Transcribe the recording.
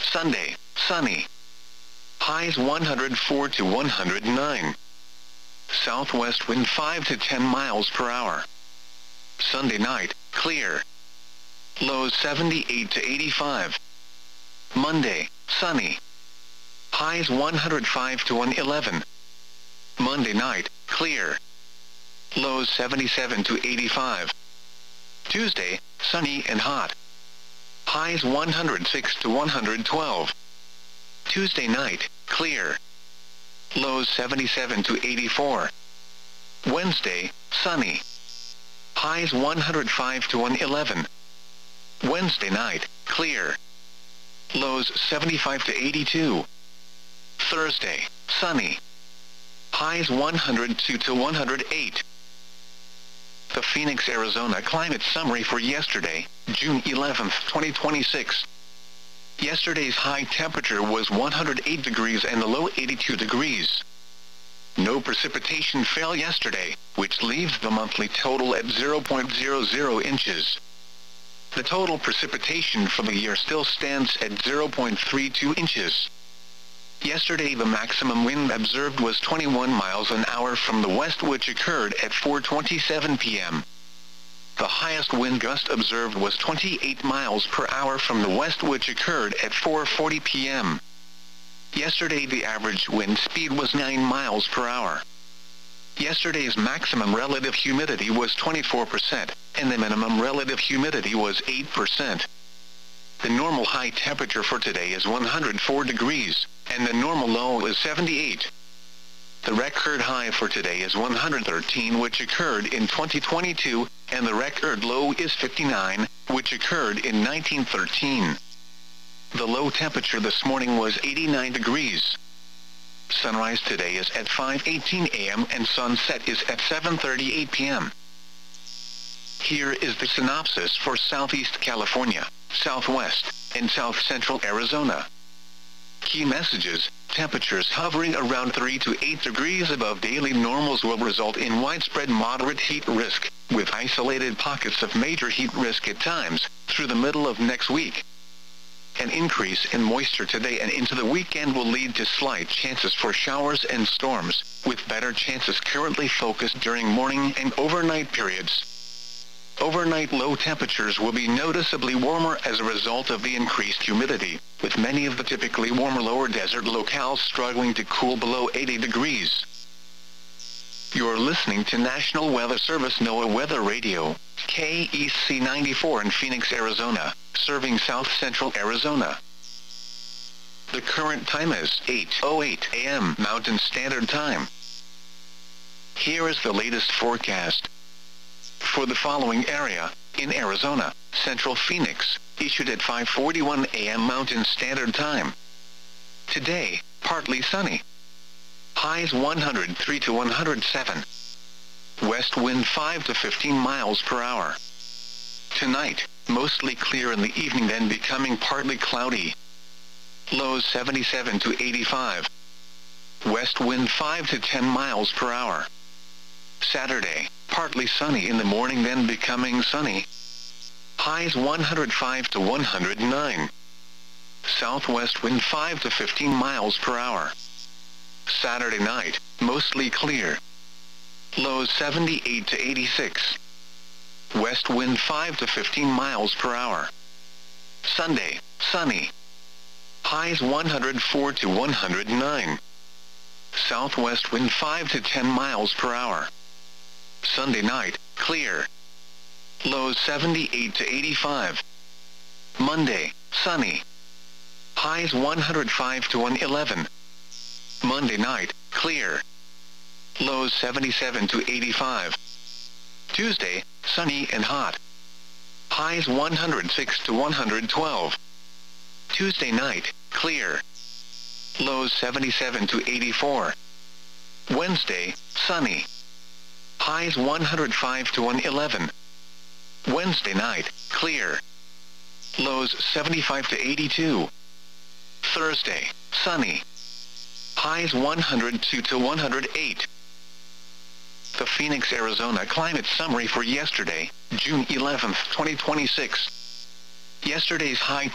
Sunday, sunny. Highs 104 to 109. Southwest wind 5 to 10 miles per hour. Sunday night, clear. Lows 78 to 85. Monday, sunny. Highs 105 to 111. Monday night, clear. Lows 77 to 85. Tuesday, sunny and hot. Highs 106 to 112. Tuesday night, clear. Lows 77 to 84. Wednesday, sunny. Highs 105 to 111. Wednesday night, clear. Lows 75 to 82. Thursday, sunny. Highs 102 to 108. The Phoenix, Arizona climate summary for yesterday, June 11, 2026. Yesterday's high temperature was 108 degrees and the low 82 degrees. No precipitation fell yesterday, which leaves the monthly total at 0.00 inches. The total precipitation for the year still stands at 0.32 inches. Yesterday the maximum wind observed was 21 miles an hour from the west, which occurred at 4:27 p.m. The highest wind gust observed was 28 miles per hour from the west, which occurred at 4:40 p.m. Yesterday the average wind speed was 9 miles per hour. Yesterday's maximum relative humidity was 24%, and the minimum relative humidity was 8%. The normal high temperature for today is 104 degrees, and the normal low is 78. The record high for today is 113, which occurred in 2022, and the record low is 59, which occurred in 1913. The low temperature this morning was 89 degrees. Sunrise today is at 5:18 a.m. and sunset is at 7:38 p.m. Here is the synopsis for Southeast California, Southwest, and South Central Arizona. Key messages: temperatures hovering around 3 to 8 degrees above daily normals will result in widespread moderate heat risk, with isolated pockets of major heat risk at times, through the middle of next week. An increase in moisture today and into the weekend will lead to slight chances for showers and storms, with better chances currently focused during morning and overnight periods. Overnight low temperatures will be noticeably warmer as a result of the increased humidity, with many of the typically warmer lower desert locales struggling to cool below 80 degrees. You're listening to National Weather Service NOAA Weather Radio, KEC 94 in Phoenix, Arizona, serving South Central Arizona. The current time is 8:08 a.m. Mountain Standard Time. Here is the latest forecast. For the following area, in Arizona, Central Phoenix, issued at 5:41 a.m. Mountain Standard Time. Today, partly sunny. Highs 103 to 107. West wind 5 to 15 miles per hour. Tonight, mostly clear in the evening, then becoming partly cloudy. Lows 77 to 85. West wind 5 to 10 miles per hour. Saturday, partly sunny in the morning, then becoming sunny. Highs 105 to 109. Southwest wind 5 to 15 miles per hour. Saturday night, mostly clear. Lows 78 to 86. West wind 5 to 15 miles per hour. Sunday, sunny. Highs 104 to 109. Southwest wind 5 to 10 miles per hour. Sunday night, clear. Lows 78 to 85. Monday, sunny. Highs 105 to 111. Monday night, clear. Lows 77 to 85. Tuesday, sunny and hot. Highs 106 to 112. Tuesday night, clear. Lows 77 to 84. Wednesday, sunny. Highs 105 to 111. Wednesday night, clear. Lows 75 to 82. Thursday, sunny. Highs 102 to 108. The Phoenix, Arizona climate summary for yesterday, June 11, 2026. Yesterday's high